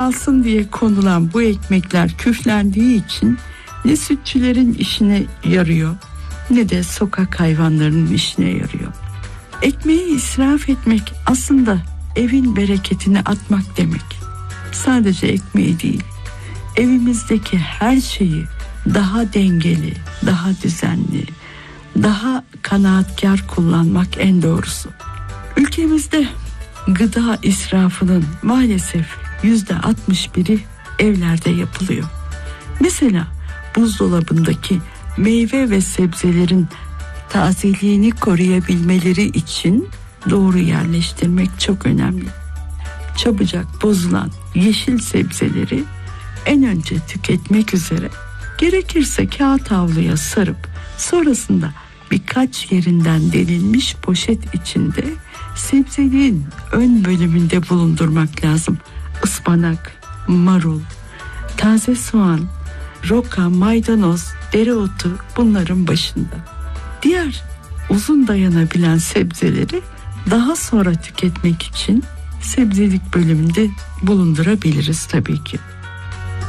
kalsın diye konulan bu ekmekler küflendiği için ne sütçülerin işine yarıyor ne de sokak hayvanlarının işine yarıyor. Ekmeği israf etmek aslında evin bereketini atmak demek. Sadece ekmeği değil, evimizdeki her şeyi daha dengeli, daha düzenli, daha kanaatkar kullanmak en doğrusu. Ülkemizde gıda israfının maalesef %61'i evlerde yapılıyor. Mesela buzdolabındaki meyve ve sebzelerin tazeliğini koruyabilmeleri için doğru yerleştirmek çok önemli. Çabucak bozulan yeşil sebzeleri en önce tüketmek üzere, gerekirse kağıt havluya sarıp sonrasında birkaç yerinden delinmiş poşet içinde sebzeliğin ön bölümünde bulundurmak lazım. Ispanak, marul, taze soğan, roka, maydanoz, dereotu bunların başında. Diğer uzun dayanabilen sebzeleri daha sonra tüketmek için sebzelik bölümünde bulundurabiliriz tabii ki.